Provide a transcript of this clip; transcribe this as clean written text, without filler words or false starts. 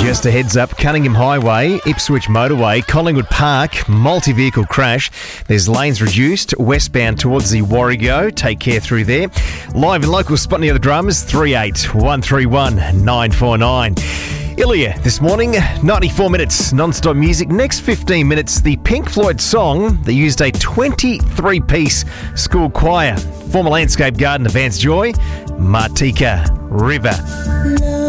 Just a heads up, Cunningham Highway, Ipswich Motorway, Collingwood Park, multi-vehicle crash. There's lanes reduced, westbound towards the Warrego. Take care through there. Live and local, spotting the other dramas, 38131949. Ilya this morning, 94 minutes non-stop music. Next 15 minutes, the Pink Floyd song. They used a 23-piece school choir. Former landscape gardener Vance Joy, Martika River.